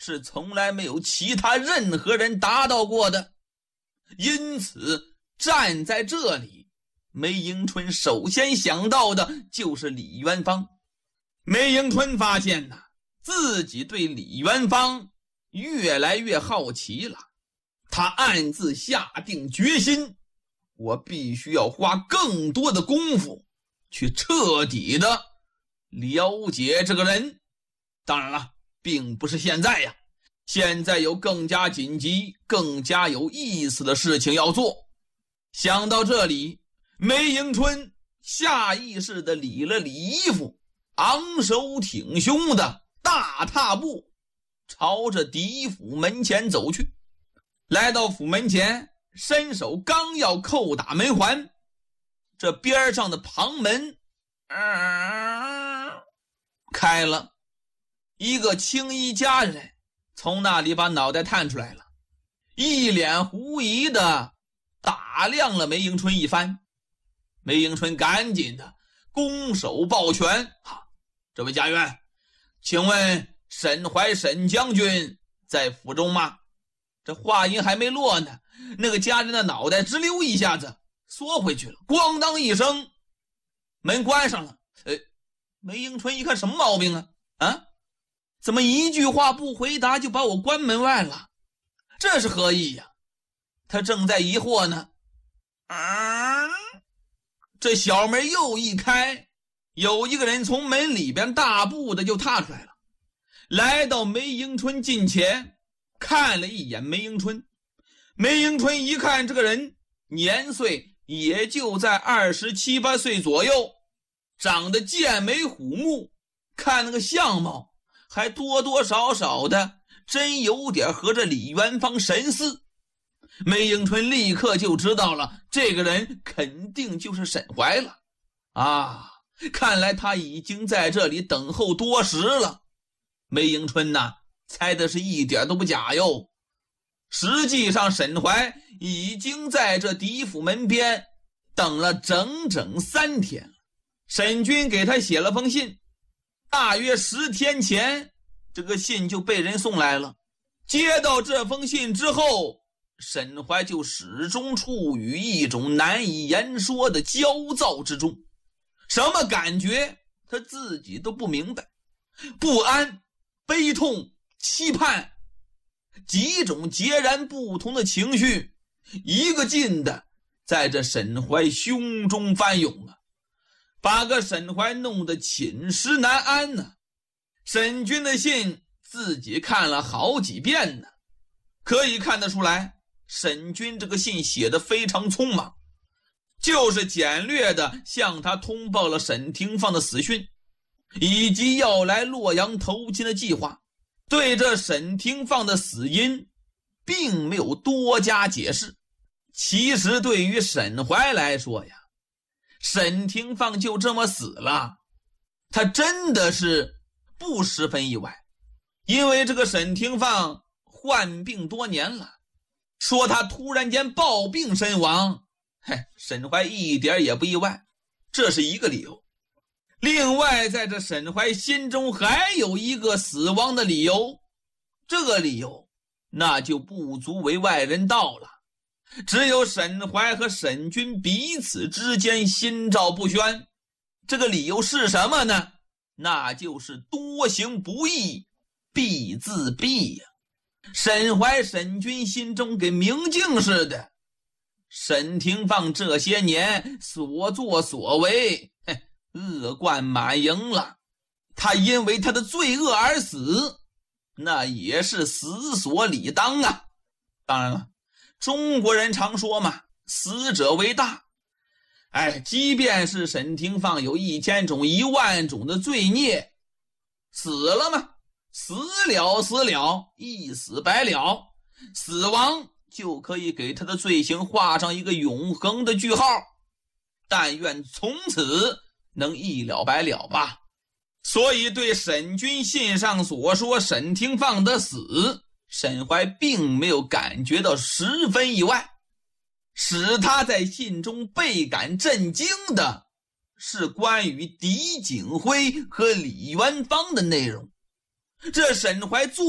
是从来没有其他任何人达到过的。因此站在这里，梅迎春首先想到的就是李元芳。梅迎春发现自己对李元芳越来越好奇了，他暗自下定决心，我必须要花更多的功夫去彻底的了解这个人。当然了，并不是现在呀，现在有更加紧急更加有意思的事情要做。想到这里，梅迎春下意识地理了理衣服，昂首挺胸的大踏步朝着狄府门前走去。来到府门前，伸手刚要扣打门环，这边上的旁门开了，一个青衣家人从那里把脑袋探出来了，一脸狐疑的打量了梅迎春一番。梅迎春赶紧的拱手抱拳，这位家园，请问沈怀沈将军在府中吗？这话音还没落呢，那个家人的脑袋直溜一下子缩回去了，咣当一声，门关上了。梅迎春一看，什么毛病啊？怎么一句话不回答就把我关门外了？这是何意呀？他正在疑惑呢，这小门又一开，有一个人从门里边大步的就踏出来了，来到梅迎春近前，看了一眼梅迎春。梅迎春一看这个人年岁也就在27、8岁左右，长得剑眉虎目，看那个相貌还多多少少的真有点和这李元芳神似。梅迎春立刻就知道了，这个人肯定就是沈怀了看来他已经在这里等候多时了。梅迎春猜的是一点都不假哟。实际上沈怀已经在这狄府门边等了整整3天了。沈君给他写了封信，大约10天前这个信就被人送来了。接到这封信之后，沈怀就始终处于一种难以言说的焦躁之中，什么感觉他自己都不明白，不安、悲痛、期盼，几种截然不同的情绪一个劲的在这沈怀胸中翻涌把个沈怀弄得寝食难安沈君的信自己看了好几遍可以看得出来，沈君这个信写得非常匆忙，就是简略的向他通报了沈廷芳的死讯，以及要来洛阳投亲的计划。对这沈廷芳的死因并没有多加解释。其实对于沈怀来说呀，沈廷芳就这么死了，他真的是不十分意外。因为这个沈廷芳患病多年了，说他突然间暴病身亡，沈怀一点也不意外，这是一个理由。另外在这沈怀心中还有一个死亡的理由，这个理由那就不足为外人道了，只有沈怀和沈君彼此之间心照不宣。这个理由是什么呢？那就是多行不义必自毙呀。沈怀沈君心中给明镜似的，沈廷芳这些年所作所为恶贯满盈了，他因为他的罪恶而死，那也是死所理当啊。当然了，中国人常说嘛，死者为大。即便是沈廷芳有1000种10000种的罪孽，死了嘛，死了，一死百了，死亡就可以给他的罪行画上一个永恒的句号，但愿从此能一了百了吧。所以对沈君信上所说沈廷芳的死，沈怀并没有感觉到十分意外。使他在信中倍感震惊的是关于狄景辉和李元芳的内容。这沈怀